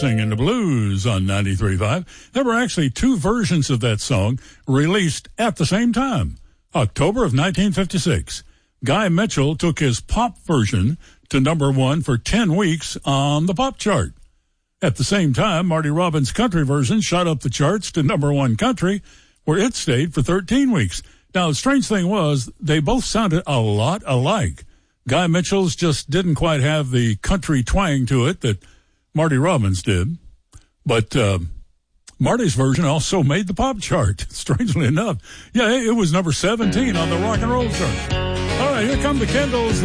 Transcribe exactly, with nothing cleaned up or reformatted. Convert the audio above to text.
singing the blues on ninety-three point five. There were actually two versions of that song released at the same time. October of nineteen fifty-six. Guy Mitchell took his pop version to number one for ten weeks on the pop chart. At the same time, Marty Robbins' country version shot up the charts to number one country, where it stayed for thirteen weeks. Now, the strange thing was, they both sounded a lot alike. Guy Mitchell's just didn't quite have the country twang to it that Marty Robbins did. But uh, Marty's version also made the pop chart, strangely enough. Yeah, it was number seventeen on the rock and roll chart. All right, here come the Kendalls.